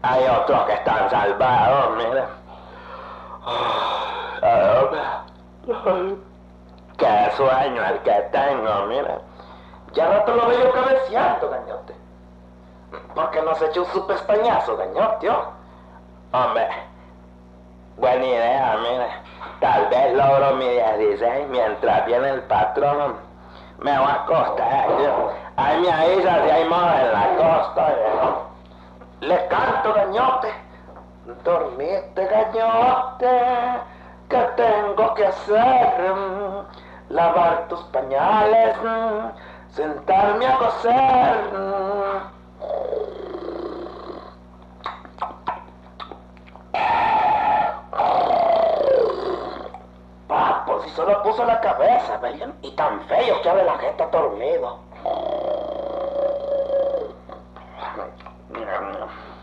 Hay otros que están salvados, mira. Qué sueño el que tengo, mira. Ya rato lo veo cabeceando, gañote. ¿Por qué no se echó su pestañazo, gañote? Hombre, buena idea, mira. Tal vez logro mi 16 mientras viene el patrón. Me voy a acostar, yo. Ay, mi avisa si hay moda en la costa, Le canto, gañote. Dormiste, gañote. ¿Qué tengo que hacer? Lavar tus pañales, sentarme a coser. Papo, si solo puso la cabeza, ¿veían? Y tan feo que abre la jeta dormido.